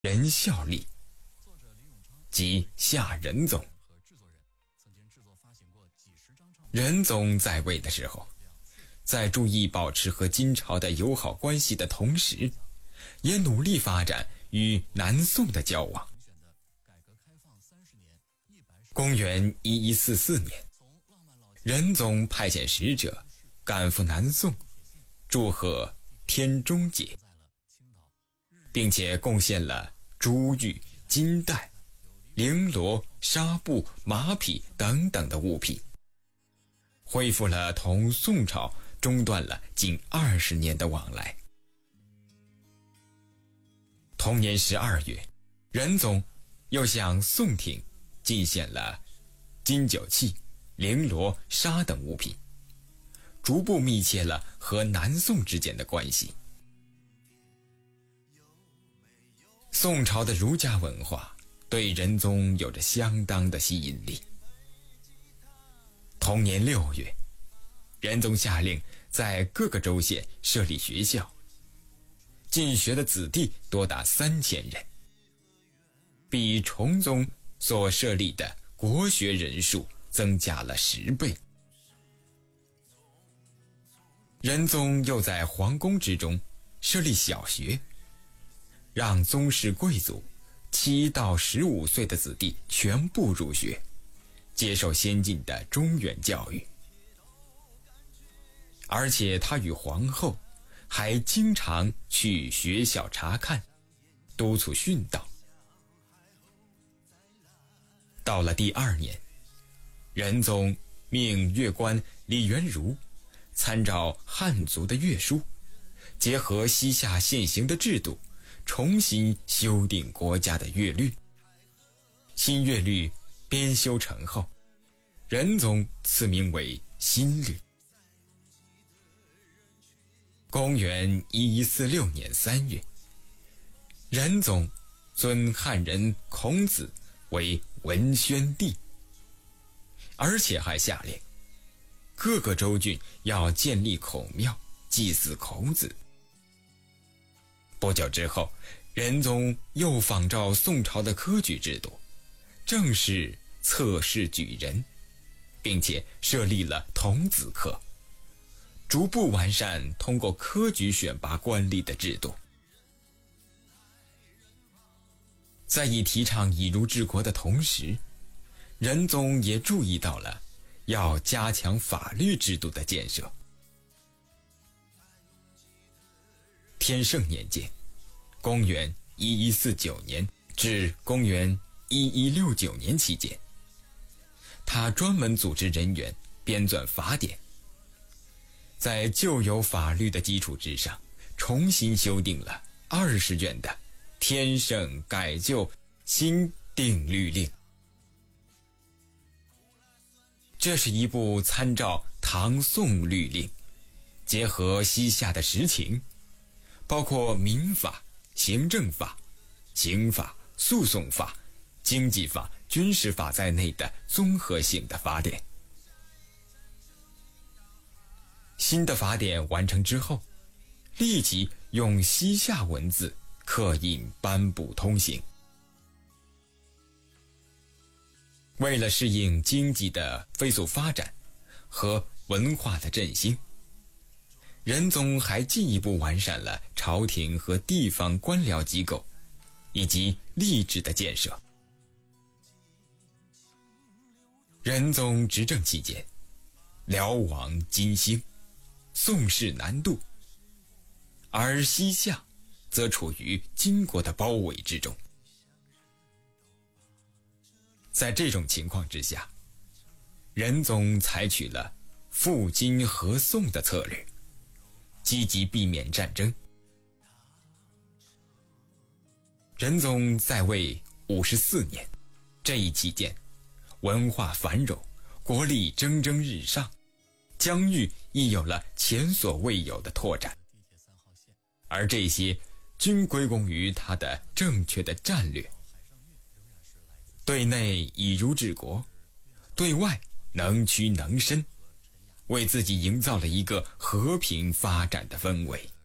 仁孝立，即夏仁宗。仁宗在位的时候，在注意保持和金朝的友好关系的同时，也努力发展与南宋的交往。公元1144年，仁宗派遣使者赶赴南宋，祝贺天中节，并且贡献了珠玉、金带、绫罗、纱布、马匹等等的物品，恢复了同宋朝中断了近20年的往来。同年12月，仁宗又向宋廷进献了金酒器、绫罗、纱等物品，逐步密切了和南宋之间的关系。宋朝的儒家文化对仁宗有着相当的吸引力。同年6月，仁宗下令在各个州县设立学校，进学的子弟多达3000人，比崇宗所设立的国学人数增加了10倍。仁宗又在皇宫之中设立小学，让宗室贵族7到15岁的子弟全部入学，接受先进的中原教育。而且他与皇后还经常去学校查看，督促训导。到了第2年，仁宗命乐官李元儒参照汉族的乐书，结合西夏现行的制度，重新修订国家的乐律。新乐律编修成后，仁宗赐名为新律。公元1146年3月，仁宗尊汉人孔子为文宣帝，而且还下令各个州郡要建立孔庙，祭祀孔子。不久之后，仁宗又仿照宋朝的科举制度，正式测试举人，并且设立了童子科，逐步完善通过科举选拔官吏的制度。在以提倡以儒治国的同时，仁宗也注意到了要加强法律制度的建设。天圣年间，公元1149年至公元1169年期间，他专门组织人员编纂法典，在旧有法律的基础之上，重新修订了20卷的天圣改旧新定律令。这是一部参照唐宋律令，结合西夏的实情，包括民法、行政法、刑法、诉讼法、经济法、军事法在内的综合性的法典。新的法典完成之后，立即用西夏文字刻印颁布通行。为了适应经济的飞速发展和文化的振兴，仁宗还进一步完善了朝廷和地方官僚机构以及吏治的建设。仁宗执政期间，辽王金星，宋室南渡，而西夏则处于金国的包围之中。在这种情况之下，仁宗采取了富金合宋的策略，积极避免战争。仁宗在位54年，这一期间文化繁荣，国力蒸蒸日上，疆域亦有了前所未有的拓展，而这些均归功于他的正确的战略。对内以儒治国，对外能屈能伸，为自己营造了一个和平发展的氛围。